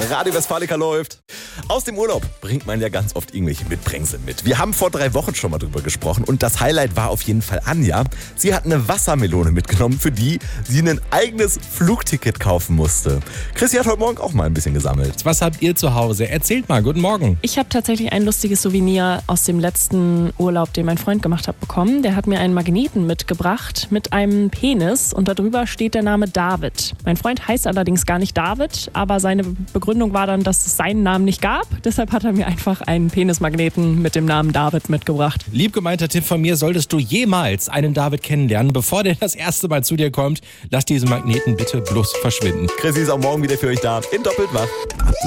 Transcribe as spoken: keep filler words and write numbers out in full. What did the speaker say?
Radio Westfalica läuft. Aus dem Urlaub bringt man ja ganz oft irgendwelche Mitbringsel mit. Wir haben vor drei Wochen schon mal drüber gesprochen und das Highlight war auf jeden Fall Anja. Sie hat eine Wassermelone mitgenommen, für die sie ein eigenes Flugticket kaufen musste. Chrissy hat heute Morgen auch mal ein bisschen gesammelt. Was habt ihr zu Hause? Erzählt mal, guten Morgen. Ich habe tatsächlich ein lustiges Souvenir aus dem letzten Urlaub, den mein Freund gemacht hat, bekommen. Der hat mir einen Magneten mitgebracht mit einem Penis und darüber steht der Name David. Mein Freund heißt allerdings gar nicht David, aber seine Begründung war dann, dass es seinen Namen nicht gab. Deshalb hat er mir einfach einen Penismagneten mit dem Namen David mitgebracht. Lieb gemeinter Tipp von mir, solltest du jemals einen David kennenlernen, bevor der das erste Mal zu dir kommt, lass diesen Magneten bitte bloß verschwinden. Chrissy ist auch morgen wieder für euch da in Doppelt wach. Ab